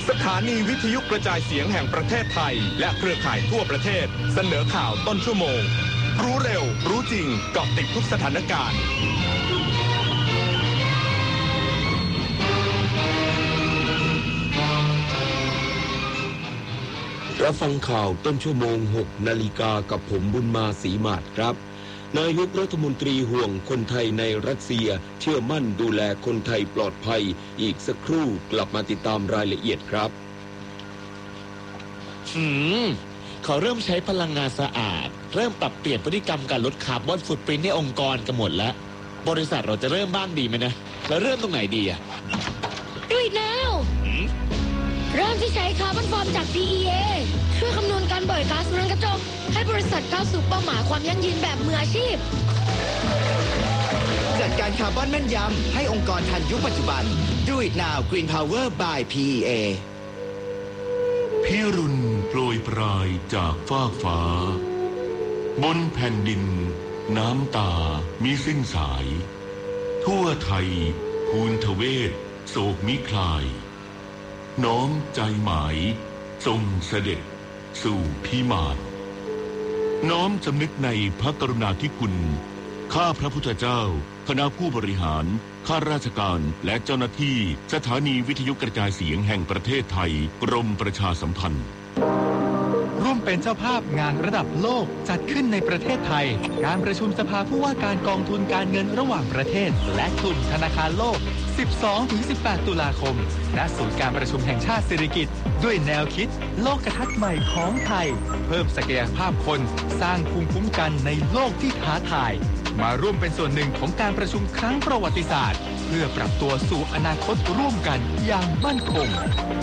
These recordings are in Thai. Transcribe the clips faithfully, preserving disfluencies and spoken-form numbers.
สถานีวิทยุกระจายเสียงแห่งประเทศไทยและเครือข่ายทั่วประเทศเสนอข่าวต้นชั่วโมงรู้เร็วรู้จริงเกาะติดทุกสถานการณ์รับฟังข่าวต้นชั่วโมงหกนาฬิกากับผมบุญมาศรีมาศครับนายกรัฐมนตรีห่วงคนไทยในรัสเซียเชื่อมั่นดูแลคนไทยปลอดภัยอีกสักครู่กลับมาติดตามรายละเอียดครับอืมเขาเริ่มใช้พลังงานสะอาดเริ่มปรับเปลี่ยนพฤติกรรมการลดคาร์บอนฟุตปรินท์ในองค์กรกันหมดแล้วบริษัทเราจะเริ่มบ้างดีไหมนะแล้วเริ่มตรงไหนดีอะดูอีกแล้วเริ่มที่ใช้คาร์บอนฟอร์มจาก พี อี เอ ช่วยคำนวณการปล่อยก๊าซเรือนกระจกให้บริษัทก้าวสู่เป้าหมายความยั่งยืนแบบมืออาชีพจัดการคาร์บอนแม่นยำให้องค์กรทันยุคปัจจุบัน Do it now Green Power by พี อี เอพิรุณโปรยปลายจากฟากฟ้าบนแผ่นดินน้ำตามิสิ้นสายทั่วไทยภูนทเวศโศกมิคลายน้อมใจหมายทรงเสด็จสู่พิมานน้อมสำนึกในพระกรุณาธิคุณข้าพระพุทธเจ้าคณะผู้บริหารข้าราชการและเจ้าหน้าที่สถานีวิทยุกระจายเสียงแห่งประเทศไทยกรมประชาสัมพันธ์ร่วมเป็นเจ้าภาพงานระดับโลกจัดขึ้นในประเทศไทยการประชุมสภาผู้ว่าการกองทุนการเงินระหว่างประเทศและกลุ่มธนาคารโลก สิบสองถึงสิบแปด ตุลาคมณศูนย์การประชุมแห่งชาติสิริกิติ์ด้วยแนวคิดโลกทัศน์ใหม่ของไทยเพิ่มศักยภาพคนสร้างภูมิคุ้มกันในโลกที่ท้าทายมาร่วมเป็นส่วนหนึ่งของการประชุมครั้งประวัติศาสตร์เพื่อปรับตัวสู่อนาคตร่วมกันอย่างมั่นคง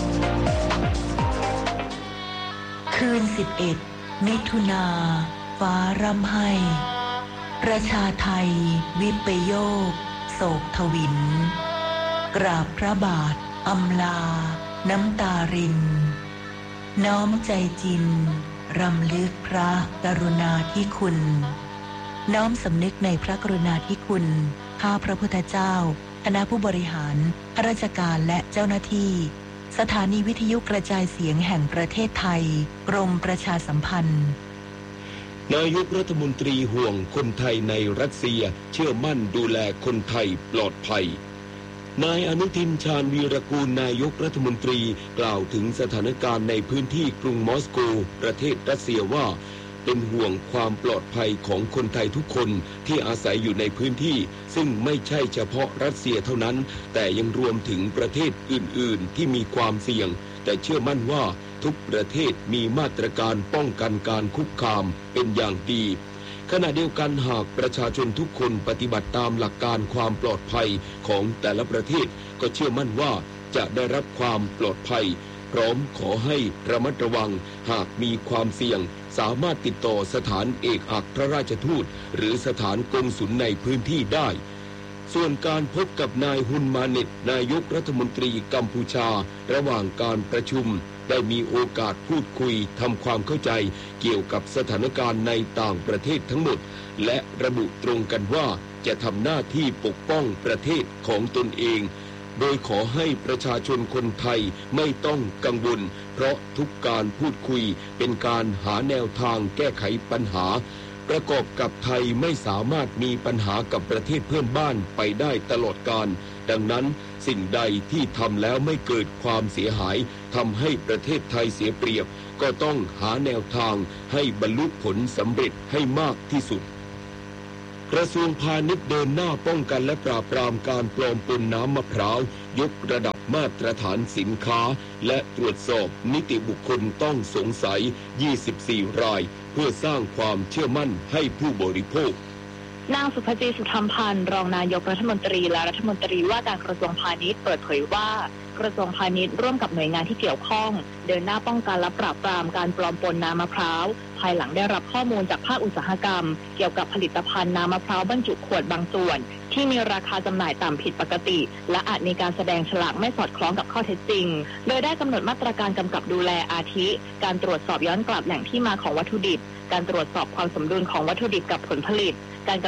คืนสิบเอ็ดมิถุนาฟ้าร่ำไห้ประชาไทยวิปโยคโศกทวินกราบพระบาทอำลาน้ำตารินน้อมใจจินรำลึกพระกรุณาธิคุณน้อมสำนึกในพระกรุณาธิคุณข้าพระพุทธเจ้าคณะผู้บริหารข้าราชการและเจ้าหน้าที่สถานีวิทยุกระจายเสียงแห่งประเทศไทยกรมประชาสัมพันธ์นายกรัฐมนตรีห่วงคนไทยในรัสเซียเชื่อมั่นดูแลคนไทยปลอดภัยนายอนุทินชาญวีรกูลนายกรัฐมนตรีกล่าวถึงสถานการณ์ในพื้นที่กรุงมอสโกประเทศรัสเซียว่าเป็นห่วงความปลอดภัยของคนไทยทุกคนที่อาศัยอยู่ในพื้นที่ซึ่งไม่ใช่เฉพาะรัสเซียเท่านั้นแต่ยังรวมถึงประเทศอื่นๆที่มีความเสี่ยงแต่เชื่อมั่นว่าทุกประเทศมีมาตรการป้องกันการคุกคามเป็นอย่างดีขณะเดียวกันหากประชาชนทุกคนปฏิบัติตามหลักการความปลอดภัยของแต่ละประเทศก็เชื่อมั่นว่าจะได้รับความปลอดภัยพร้อมขอให้ระมัดระวังหากมีความเสี่ยงสามารถติดต่อสถานเอกอัครราชทูตหรือสถานกงสุลในพื้นที่ได้ส่วนการพบกับนายฮุนมาเน็ตนายกรัฐมนตรีกัมพูชาระหว่างการประชุมได้มีโอกาสพูดคุยทำความเข้าใจเกี่ยวกับสถานการณ์ในต่างประเทศทั้งหมดและระบุตรงกันว่าจะทำหน้าที่ปกป้องประเทศของตนเองโดยขอให้ประชาชนคนไทยไม่ต้องกังวลเพราะทุกการพูดคุยเป็นการหาแนวทางแก้ไขปัญหาประกอบกับไทยไม่สามารถมีปัญหากับประเทศเพื่อนบ้านไปได้ตลอดกาลดังนั้นสิ่งใดที่ทำแล้วไม่เกิดความเสียหายทำให้ประเทศไทยเสียเปรียบก็ต้องหาแนวทางให้บรรลุผลสำเร็จให้มากที่สุดกระทรวงพาณิชย์เดินหน้าป้องกันและปราบปรามการปลอมปนน้ำมะพร้าวยกระดับมาตรฐานสินค้าและตรวจสอบนิติบุคคลต้องสงสัยยี่สิบสี่รายเพื่อสร้างความเชื่อมั่นให้ผู้บริโภคนางสุภจีสุธรรมพันธ์รองนายกรัฐมนตรีและรัฐมนตรีว่าการกระทรวงพาณิชย์เปิดเผยว่ากระทรวงพาณิชย์ร่วมกับหน่วยงานที่เกี่ยวข้องเดินหน้าป้องกันและปราบปรามการปลอมปนน้ำมะพร้าวภายหลังได้รับข้อมูลจากภาคอุตสาหกรรมเกี่ยวกับผลิตภัณฑ์น้ำมะพร้าวบรรจุขวดบางส่วนที่มีราคาจำหน่ายต่ำผิดปกติและอาจมีการแสดงฉลากไม่สอดคล้องกับข้อเท็จจริงโดยได้กำหนดมาตรการกำกับดูแลอาทิการตรวจสอบย้อนกลับแหล่งที่มาของวัตถุดิบการตรวจสอบความสมดุลของวัตถุดิบกับผลผลิตการก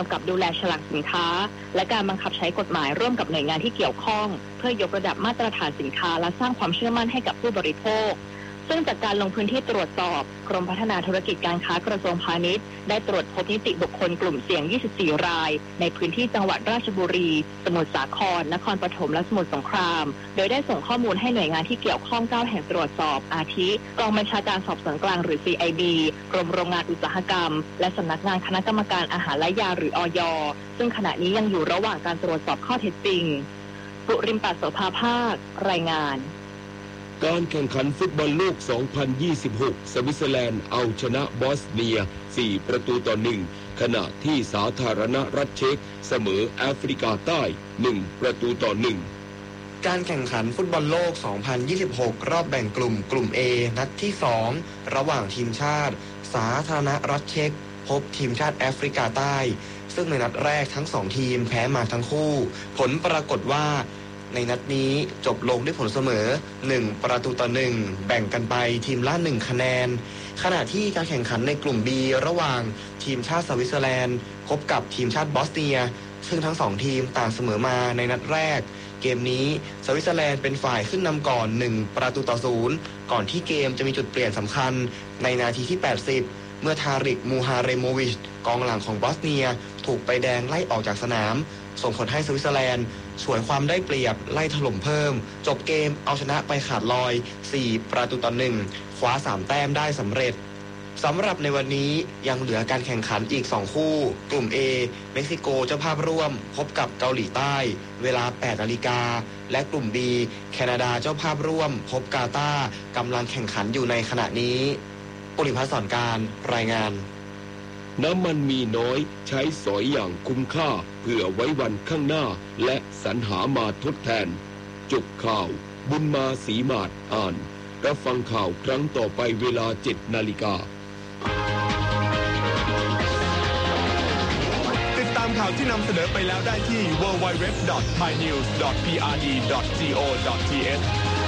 ำกับดูแลฉลากสินค้าและการบังคับใช้กฎหมายร่วมกับหน่วยงานที่เกี่ยวข้องเพื่อยกระดับมาตรฐานสินค้าและสร้างความเชื่อมั่นให้กับผู้บริโภคซึ่งจากการลงพื้นที่ตรวจสอบกรมพัฒนาธุรกิจการค้ากระทรวงพาณิชย์ได้ตรวจพบนิติบุคคลกลุ่มเสี่ยงยี่สิบสี่รายในพื้นที่จังหวัดราชบุรีสมุทรสาครนครปฐมและสมุทรสงครามโดยได้ส่งข้อมูลให้หน่วยงานที่เกี่ยวข้องเก้าแห่งตรวจสอบอาทิกองบัญชาการสอบสวนกลางหรือ ซี ไอ บี กรมโรงงานอุตสาหกรรมและสำนักงานคณะกรรมการอาหารและยาหรืออย.ซึ่งขณะนี้ยังอยู่ระหว่างการตรวจสอบข้อเท็จจริงปุริมปัสโสภาภาครายงานการแข่งขันฟุตบอลโลก สองพันยี่สิบหก สวิตเซอร์แลนด์เอาชนะบอสเนีย สี่ ประตูต่อ หนึ่ง ขณะที่สาธารณรัฐเช็กเสมอแอฟริกาใต้ หนึ่ง ประตูต่อ หนึ่งการแข่งขันฟุตบอลโลก สองพันยี่สิบหก รอบแบ่งกลุ่มกลุ่ม A นัดที่ สอง ระหว่างทีมชาติสาธารณรัฐเช็กพบทีมชาติแอฟริกาใต้ซึ่งในนัดแรกทั้งสองทีมแพ้มาทั้งคู่ผลปรากฏว่าในนัดนี้จบลงด้วยผลเสมอหนึ่งประตูต่อหนึ่งแบ่งกันไปทีมละหนึ่งคะแนนขณะที่การแข่งขันในกลุ่ม B ระหว่างทีมชาติสวิตเซอร์แลนด์พบกับทีมชาติบอสเนียซึ่งทั้งสองทีมต่างเสมอมาในนัดแรกเกมนี้สวิตเซอร์แลนด์เป็นฝ่ายขึ้นนำก่อนหนึ่งประตูต่อศูนย์ก่อนที่เกมจะมีจุดเปลี่ยนสำคัญในนาทีที่แปดสิบเมื่อทาริกมูฮาเรโมวิชกองหลังของบอสเนียถูกใบแดงไล่ออกจากสนามส่งผลให้สวิตเซอร์แลนด์ฉวยความได้เปรียบไล่ถล่มเพิ่มจบเกมเอาชนะไปขาดลอยสี่ประตูต่อหนึ่งคว้าสามแต้มได้สำเร็จสำหรับในวันนี้ยังเหลือการแข่งขันอีกสองคู่กลุ่ม A เม็กซิโกเจ้าภาพร่วมพบกับเกาหลีใต้เวลา แปดนาฬิกาและกลุ่ม B แคนาดาเจ้าภาพร่วมพบกาตาร์กำลังแข่งขันอยู่ในขณะนี้ปุริพัฒน์สอนการรายงานน้ำมันมีน้อยใช้สอยอย่างคุ้มค่าเพื่อไว้วันข้างหน้าและสรรหามาทดแทนจบข่าวบุญมาศรีมาศอ่านรับฟังข่าวครั้งต่อไปเวลา เจ็ดนาฬิกาติดตามข่าวที่นำเสนอไปแล้วได้ที่ ดับเบิลยู ดับเบิลยู ดับเบิลยู ดอท ไทยนิวส์ ดอท พี อาร์ ดี ดอท โก ดอท ที เอช